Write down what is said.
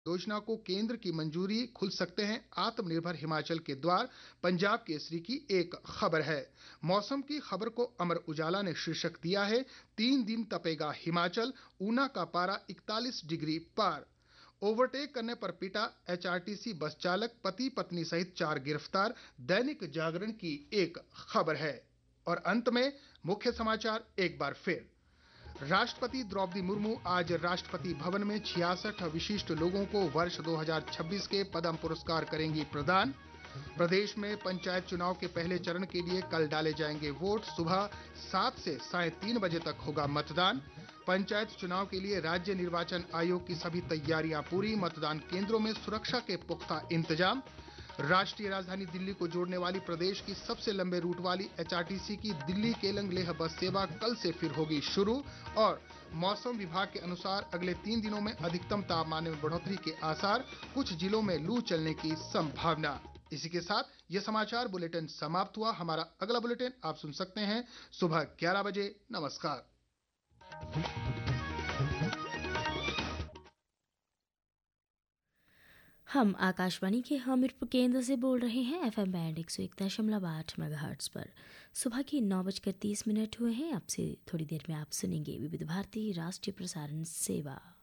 योजना को केंद्र की मंजूरी, खुल सकते हैं आत्मनिर्भर हिमाचल के द्वार, पंजाब केसरी की एक खबर है। मौसम की खबर को अमर उजाला ने शीर्षक दिया है, 3 दिन तपेगा हिमाचल, ऊना का पारा 41 डिग्री पार। ओवरटेक करने पर पिटा एचआरटीसी बस चालक, पति पत्नी सहित 4 गिरफ्तार, दैनिक जागरण की एक खबर है। और अंत में मुख्य समाचार एक बार फिर। राष्ट्रपति द्रौपदी मुर्मू आज राष्ट्रपति भवन में 66 विशिष्ट लोगों को वर्ष 2026 के पद्म पुरस्कार करेंगी प्रदान। प्रदेश में पंचायत चुनाव के पहले चरण के लिए कल डाले जाएंगे वोट, सुबह 7 से साढ़े 3 बजे तक होगा मतदान। पंचायत चुनाव के लिए राज्य निर्वाचन आयोग की सभी तैयारियां पूरी, मतदान केंद्रों में सुरक्षा के पुख्ता इंतजाम। राष्ट्रीय राजधानी दिल्ली को जोड़ने वाली प्रदेश की सबसे लंबे रूट वाली एचआरटीसी की दिल्ली केलंग लेह बस सेवा कल से फिर होगी शुरू। और मौसम विभाग के अनुसार अगले 3 दिनों में अधिकतम तापमान में बढ़ोतरी के आसार, कुछ जिलों में लू चलने की संभावना। इसी के साथ ये समाचार बुलेटिन समाप्त हुआ। हमारा अगला बुलेटिन आप सुन सकते हैं सुबह 11 बजे। नमस्कार। हम आकाशवाणी के हमीरपुर केंद्र से बोल रहे हैं एफएम बैंड 101.8 मेगाहर्ट्ज पर। सुबह के 9:30 हुए हैं। अब से थोड़ी देर में आप सुनेंगे विविध भारती राष्ट्रीय प्रसारण सेवा।